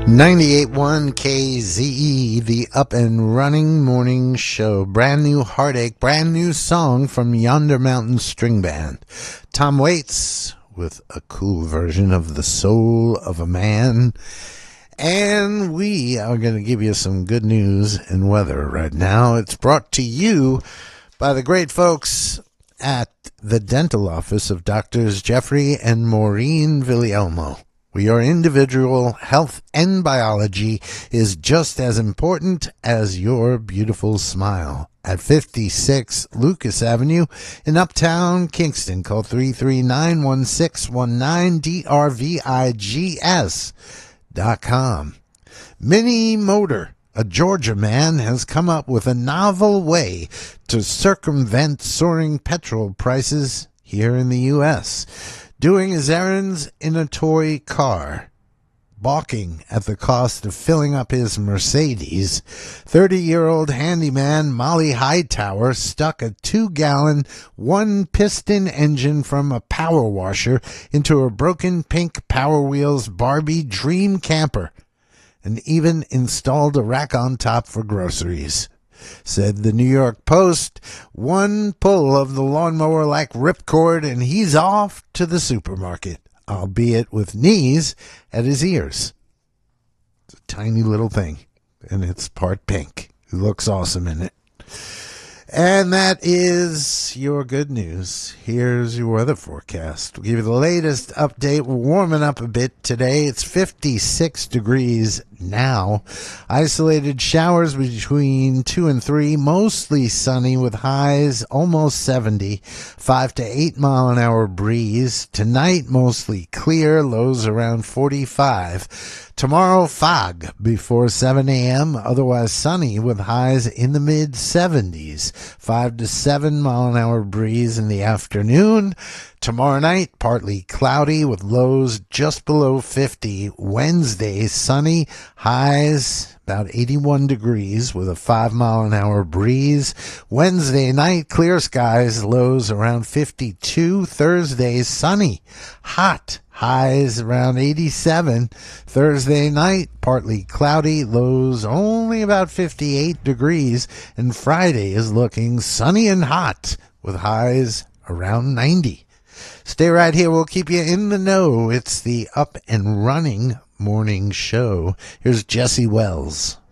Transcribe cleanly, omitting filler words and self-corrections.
98.1 KZE, the Up and Running Morning Show. Brand new Heartache, brand new song from Yonder Mountain String Band. Tom Waits with a cool version of The Soul of a Man. And we are going to give you some good news and weather right now. It's brought to you by the great folks at the dental office of Doctors Jeffrey and Maureen Villielmo. Your individual health and biology is just as important as your beautiful smile. At 56 Lucas Avenue in Uptown Kingston, call 339-1619, drvigs.com. Mini Motor, a Georgia man, has come up with a novel way to circumvent soaring petrol prices here in the U.S., doing his errands in a toy car. Balking at the cost of filling up his Mercedes, 30-year-old handyman Molly Hightower stuck a 2-gallon, 1-piston engine from a power washer into a broken pink Power Wheels Barbie dream camper and even installed a rack on top for groceries. Said the New York Post, one pull of the lawnmower like ripcord and he's off to the supermarket, albeit with knees at his ears. It's a tiny little thing, and it's part pink. He looks awesome in it. And that is your good news. Here's your weather forecast. We'll give you the latest update. We're warming up a bit today. It's 56 degrees now. Isolated showers between 2 and 3. Mostly sunny with highs almost 70. 5 to 8 mile an hour breeze. Tonight, mostly clear. Lows around 45. Tomorrow, fog before 7 a.m., otherwise sunny with highs in the mid-70s. 5 to 7 mile an hour breeze in the afternoon. Tomorrow night, partly cloudy with lows just below 50. Wednesday, sunny, highs about 81 degrees with a 5 mile an hour breeze. Wednesday night, clear skies, lows around 52. Thursday, sunny, hot. Highs around 87. Thursday night, partly cloudy, lows only about 58 degrees. And Friday is looking sunny and hot with highs around 90. Stay right here. We'll keep you in the know. It's the Up and Running Morning Show. Here's Jesse Wells.